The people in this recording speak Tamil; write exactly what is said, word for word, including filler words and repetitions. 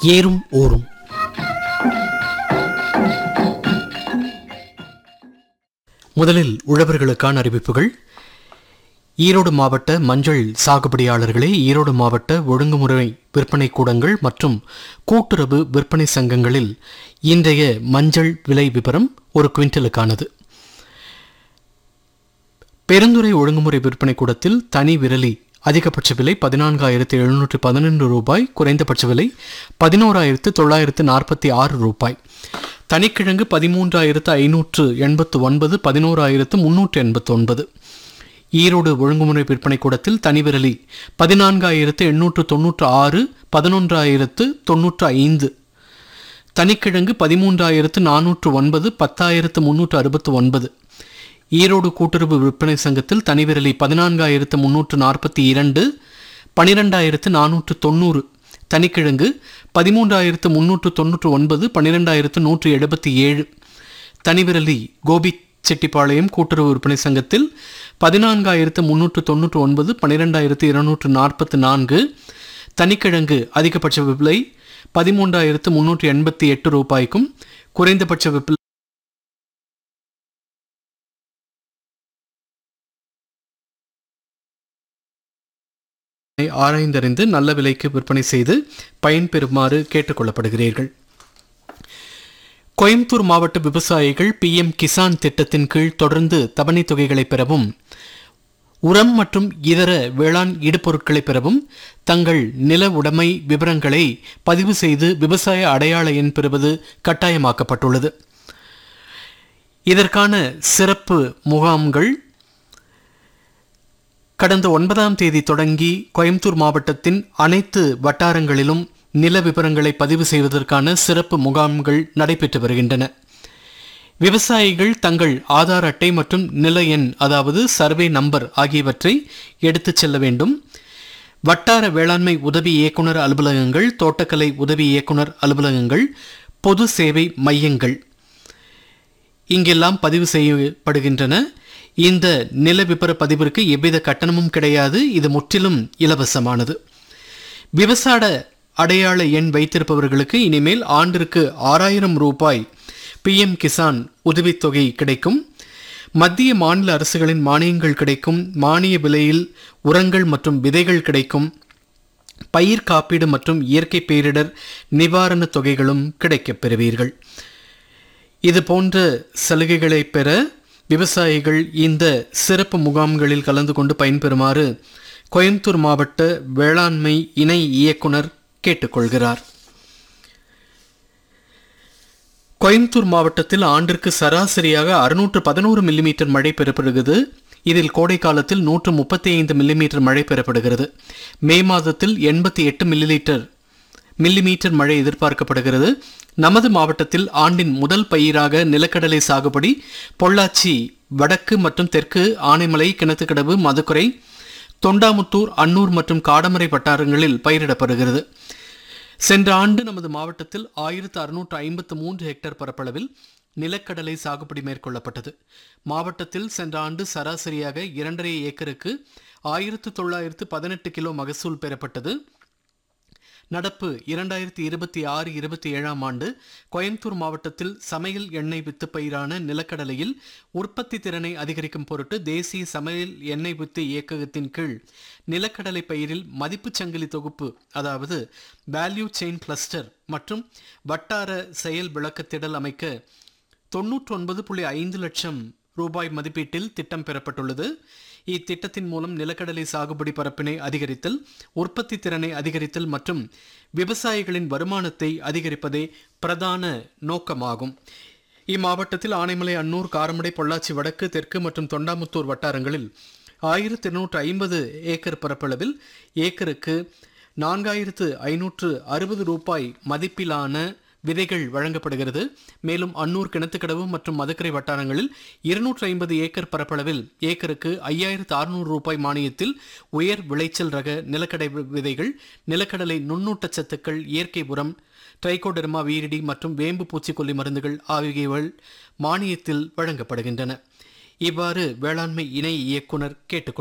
ஏறும் ஊரும். முதலில் உழவர்களுக்கான அறிவிப்புகள். ஈரோடு மாவட்ட மஞ்சள் சாகுபடியாளர்களே, ஈரோடு மாவட்ட ஒழுங்குமுறை விற்பனை கூடங்கள் மற்றும் கூட்டுறவு விற்பனை சங்கங்களில் இன்றைய மஞ்சள் விலை விவரம் ஒரு குவிண்டலுக்கானது. பெருந்துறை ஒழுங்குமுறை விற்பனை கூடத்தில் தனி விரலி அதிகபட்ச விலை பதினான்காயிரத்து எழுநூற்று பதினொன்று ரூபாய், குறைந்தபட்ச விலை பதினோராயிரத்து தொள்ளாயிரத்து நாற்பத்தி ஆறு ரூபாய். தனிக்கிழங்கு பதிமூன்றாயிரத்து ஐநூற்று எண்பத்து ஒன்பது, பதினோராயிரத்து முன்னூற்று எண்பத்தி ஒன்பது. ஈரோடு ஒழுங்குமுறை விற்பனை கூடத்தில் தனிவிரலி பதினான்காயிரத்து எண்ணூற்று தொன்னூற்று ஆறு, பதினொன்றாயிரத்து தொன்னூற்று ஐந்து. தனிக்கிழங்கு பதிமூன்றாயிரத்து நானூற்று ஒன்பது, பத்தாயிரத்து முன்னூற்று அறுபத்து ஒன்பது. ஈரோடு கூட்டுறவு விற்பனை சங்கத்தில் தனிவிரலி பதினான்காயிரத்து முன்னூற்று நாற்பத்தி இரண்டு, பனிரெண்டாயிரத்து நானூற்று தொண்ணூறு. தனிக்கிழங்கு பதிமூன்றாயிரத்து முன்னூற்று தொன்னூற்று ஒன்பது, பன்னிரெண்டாயிரத்து நூற்று எழுபத்தி ஏழு. தனிவிரலி கோபி செட்டிப்பாளையம் கூட்டுறவு விற்பனை சங்கத்தில் பதினான்காயிரத்து முன்னூற்று தொன்னூற்று ஒன்பது, பன்னிரெண்டாயிரத்து இருநூற்று நாற்பத்தி நான்கு. தனிக்கிழங்கு அதிகபட்ச விலை பதிமூன்றாயிரத்து முன்னூற்று எண்பத்தி எட்டு ரூபாய்க்கும், குறைந்தபட்ச விலை ஆராய்ந்தறிந்து நல்ல விலைக்கு விற்பனை செய்து பயன்பெறுமாறு கேட்டுக்கொள்ளப்படுகிறீர்கள். கோயம்புத்தூர் மாவட்ட விவசாயிகள் பி எம் கிசான் திட்டத்தின் கீழ் தொடர்ந்து தவணை தொகைகளை பெறவும், உரம் மற்றும் இதர வேளாண் இடுபொருட்களை பெறவும் தங்கள் நில உடைமை விவரங்களை பதிவு செய்து விவசாய அடையாள எண் பெறுவது கட்டாயமாக்கப்பட்டுள்ளது. இதற்கான சிறப்பு முகாம்கள் கடந்த ஒன்பதாம் தேதி தொடங்கி கோயம்புத்தூர் மாவட்டத்தின் அனைத்து வட்டாரங்களிலும் நில விவரங்களை பதிவு செய்வதற்கான சிறப்பு முகாம்கள் நடைபெற்று வருகின்றன. விவசாயிகள் தங்கள் ஆதார் அட்டை மற்றும் நில எண், அதாவது சர்வே நம்பர் ஆகியவற்றை எடுத்துச் செல்ல வேண்டும். வட்டார வேளாண்மை உதவி இயக்குனர் அலுவலகங்கள், தோட்டக்கலை உதவி இயக்குனர் அலுவலகங்கள், பொது சேவை மையங்கள் இங்கெல்லாம் பதிவு செய்யப்படுகின்றன. இந்த நில விபர பதிவிற்கு எவ்வித கட்டணமும் கிடையாது. இது முற்றிலும் இலவசமானது. விவசாய அடையாள எண் வைத்திருப்பவர்களுக்கு இனிமேல் ஆண்டிற்கு ஆறாயிரம் ரூபாய் பி எம் கிசான் உதவித்தொகை கிடைக்கும். மத்திய மாநில அரசுகளின் மானியங்கள் கிடைக்கும். மானிய விலையில் உரங்கள் மற்றும் விதைகள் கிடைக்கும். பயிர் காப்பீடு மற்றும் இயற்கை பேரிடர் நிவாரண தொகைகளும் கிடைக்கப் பெறுவீர்கள். இது போன்ற சலுகைகளை பெற விவசாயிகள் இந்த சிறப்பு முகாம்களில் கலந்து கொண்டு பயன்பெறுமாறு கோயம்புத்தூர் மாவட்ட வேளாண்மை இணை இயக்குனர் கேட்டுக்கொள்கிறார். கோயம்புத்தூர் மாவட்டத்தில் ஆண்டிற்கு சராசரியாக அறுநூற்று பதினோரு மில்லிமீட்டர் மழை பெறப்படுகிறது. இதில் கோடை காலத்தில் நூற்று முப்பத்தி ஐந்து மில்லிமீட்டர் மழை பெறப்படுகிறது. மே மாதத்தில் எண்பத்தி எட்டு மில்லிலீட்டர் மில்லிமீட்டர் மழை எதிர்பார்க்கப்படுகிறது. நமது மாவட்டத்தில் ஆண்டின் முதல் பயிராக நிலக்கடலை சாகுபடி பொள்ளாச்சி வடக்கு மற்றும் தெற்கு, ஆனைமலை, கிணத்துக்கடவு, மதுக்கரை, தொண்டாமுத்தூர், அன்னூர் மற்றும் காடமரை வட்டாரங்களில் பயிரிடப்படுகிறது. சென்ற ஆண்டு நமது மாவட்டத்தில் ஆயிரத்து அறுநூற்று ஐம்பத்து மூன்று ஹெக்டேர் பரப்பளவில் நிலக்கடலை சாகுபடி மேற்கொள்ளப்பட்டது. மாவட்டத்தில் சென்ற ஆண்டு சராசரியாக இரண்டரை ஏக்கருக்கு ஆயிரத்து தொள்ளாயிரத்து பதினெட்டு கிலோ மகசூல் பெறப்பட்டது. நடப்பு இரண்டாயிரத்தி இருபத்தி ஆறு இருபத்தி ஏழாம் ஆண்டு கோயம்புத்தூர் மாவட்டத்தில் சமையல் எண்ணெய் வித்து பயிரான நிலக்கடலையில் உற்பத்தி திறனை அதிகரிக்கும் பொருட்டு தேசிய சமையல் எண்ணெய் வித்து இயக்ககத்தின் கீழ் நிலக்கடலை பயிரில் மதிப்பு சங்கிலி தொகுப்பு, அதாவது வேல்யூ செயின் கிளஸ்டர் மற்றும் வட்டார செயல் விளக்கத்திடல் அமைக்க தொன்னூற்றி ஒன்பது புள்ளி ஐந்து லட்சம் ரூபாய் மதிப்பீட்டில் திட்டம் பெறப்பட்டுள்ளது. இத்திட்டத்தின் மூலம் நிலக்கடலை சாகுபடி பரப்பினை அதிகரித்தல், உற்பத்தி திறனை அதிகரித்தல் மற்றும் விவசாயிகளின் வருமானத்தை அதிகரிப்பதே பிரதான நோக்கமாகும். இம்மாவட்டத்தில் ஆனைமலை, அன்னூர், காரமடை, பொள்ளாச்சி வடக்கு, தெற்கு மற்றும் தொண்டாமுத்தூர் வட்டாரங்களில் ஆயிரத்தி இருநூற்று ஐம்பது ஏக்கர் பரப்பளவில் ஏக்கருக்கு நான்காயிரத்து ஐநூற்று அறுபது ரூபாய் மதிப்பிலான விதைகள் வழங்கப்படுகிறது. மேலும் அன்னூர், கிணத்துக்கடவு மற்றும் மதுக்கரை வட்டாரங்களில் இருநூற்று ஐம்பது ஏக்கர் பரப்பளவில் ஏக்கருக்கு ஐயாயிரத்து அறுநூறு ரூபாய் மானியத்தில் உயர் விளைச்சல் ரக நிலக்கடை விதைகள், நிலக்கடலை நுண்ணூட்டச்சத்துக்கள், இயற்கை உரம், ட்ரைகோடெர்மா வீரிடி மற்றும் வேம்பு பூச்சிக்கொல்லி மருந்துகள் ஆகியவை மானியத்தில் வழங்கப்படுகின்றன. இவ்வாறு வேளாண்மை இணை இயக்குனர் கேட்டுக்கொண்டார்.